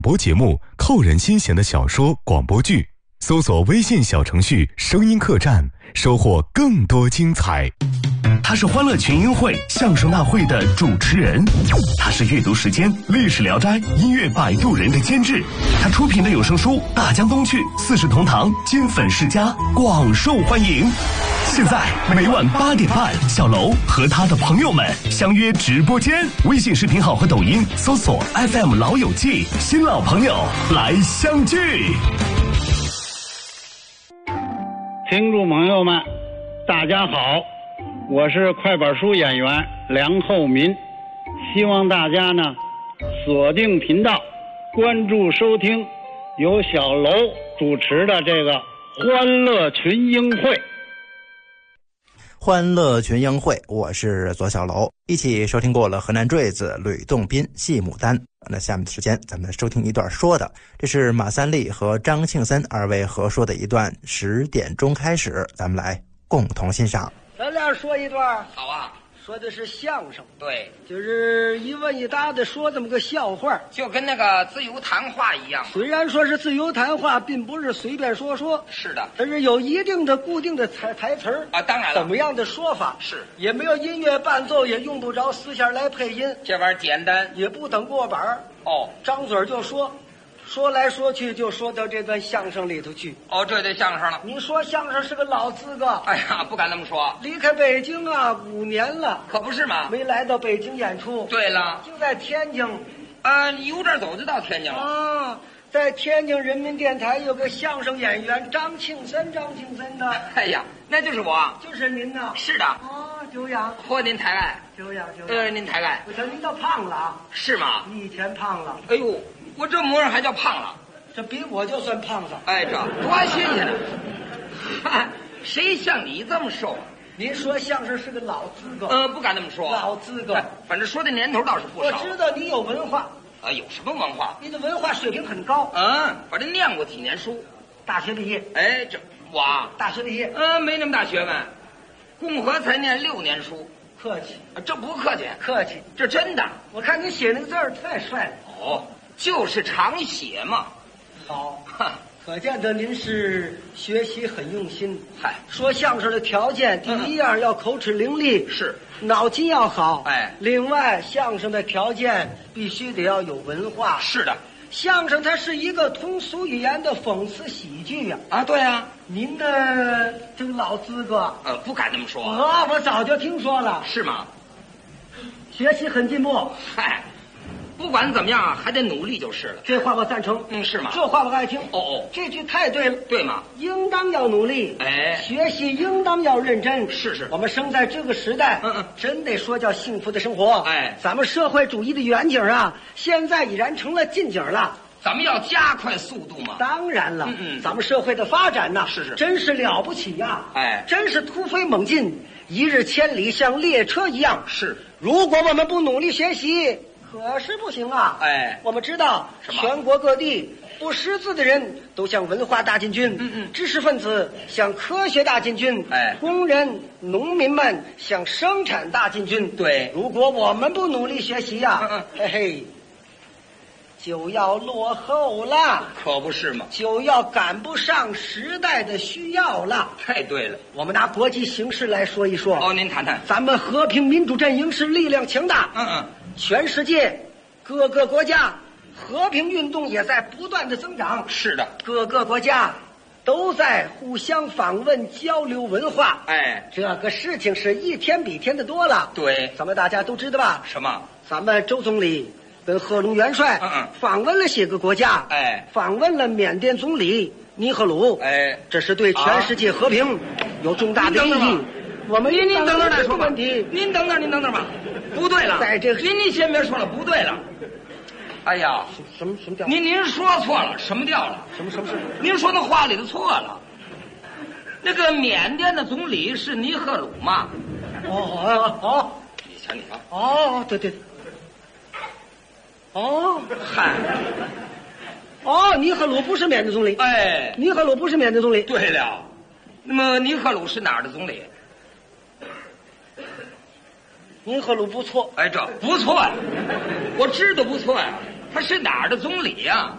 播节目扣人心弦的小说、广播剧，搜索微信小程序“声音客栈”，收获更多精彩。 他是欢乐群英会相声大会的主持人，他是阅读时间历史聊斋音乐摆渡人的监制，他出品的有声书《大江东去》《四世同堂》金粉世家广受欢迎。现在每晚8点半，小楼和他的朋友们相约直播间，微信视频号和抖音搜索 FM 老友记，新老朋友来相聚。 听众朋友们大家好，我是快板书演员梁厚民，希望大家呢锁定频道，关注收听由小楼主持的这个欢乐群英会。 欢乐群英会，我是左小楼，一起收听过了河南坠子、吕洞宾、戏牡丹。那下面的时间咱们收听一段说的，这是马三立和张庆森二位合说的一段10点钟开始，咱们来共同欣赏。 咱俩说一段。 好啊， 说的是相声。 对， 就是一问一答的说这么个笑话， 就跟那个自由谈话一样。 虽然说是自由谈话，并不是随便说说， 是的， 但是有一定的固定的台词儿啊，当然了， 怎么样的说法是， 也没有音乐伴奏，也用不着丝线来配音， 这玩意儿简单， 也不等过板儿哦， 张嘴就说。说来说去就说到这段相声里头去。 哦，这对相声了。 你说相声是个老资格。 哎呀，不敢那么说。 离开北京啊5年了， 可不是嘛， 没来到北京演出。 对了， 就在天津。 你有点走就到天津了。 啊，在天津人民电台有个相声演员张庆森的。 哎呀，那就是我。 就是您呐。 是的。 啊，久仰。 嚯，您抬爱。 久仰。 您抬爱。 我瞧您倒胖了啊。 是吗？ 你以前胖了。 哎呦。我这模样还叫胖了， 这比我就算胖子。 哎，这多新鲜呢！谁像你这么瘦啊？ 您说相声是个老资格。 不敢那么说。 老资格， 反正说的年头倒是不少。 我知道你有文化。 有什么文化？ 你的文化水平很高。 反正念过几年书， 大学毕业。 哎，这我大学毕业。 没那么大学问，共和才念6年书。 客气。 这不客气。 客气， 这真的。 我看你写那个字儿太帅了。 哦。就是常写嘛。 好，可见得您是学习很用心。 嗨， 说相声的条件，第一样要口齿伶俐， 是脑筋要好。 哎， 另外相声的条件必须得要有文化。 是的， 相声它是一个通俗语言的讽刺喜剧呀。 啊，对啊， 您的这个老资格。 不敢这么说。 我早就听说了。 是吗？ 学习很进步。 嗨。不管怎么样啊，还得努力就是了。 这话我赞成。 是吗？ 这话我爱听。 哦， 这句太对了。 对吗？ 应当要努力。 哎， 学习应当要认真。 是。 我们生在这个时代，真得说叫幸福的生活。 哎， 咱们社会主义的远景啊，现在已然成了近景了。 咱们要加快速度嘛。 当然了。咱们社会的发展呐， 是真是了不起呀。 哎， 真是突飞猛进，一日千里，像列车一样。 是。 如果我们不努力学习，可是不行啊！ 哎， 我们知道，全国各地不识字的人都向文化大进军，知识分子向科学大进军， 哎， 工人、农民们向生产大进军。 对， 如果我们不努力学习呀，嘿嘿，就要落后了。 可不是嘛， 就要赶不上时代的需要了。 太对了。 我们拿国际形势来说一说。 哦，您谈谈。 咱们和平民主阵营是力量强大。全世界各个国家和平运动也在不断的增长。 是的， 各个国家都在互相访问交流文化。 哎， 这个事情是一天比一天的多了。 对， 咱们大家都知道吧？ 什么？ 咱们周总理跟贺龙元帅访问了些个国家。 哎， 访问了缅甸总理尼赫鲁。 哎， 这是对全世界和平有重大的意义。我们您等等再说吧。 问题， 您等等吧。不对了， 在这个您先别说了，不对了。哎呀， 什么调？ 您说错了，什么调了？ 什么事？ 您说那话里头错了。那个缅甸的总理是尼赫鲁嘛？ 哦， 你瞧。 哦，对。哦， 嗨。 哦，尼赫鲁不是缅甸总理。 哎， 尼赫鲁不是缅甸总理。 对了，那么尼赫鲁是哪儿的总理？ 尼赫鲁不错。 哎，这不错呀，我知道不错呀，他是哪儿的总理呀？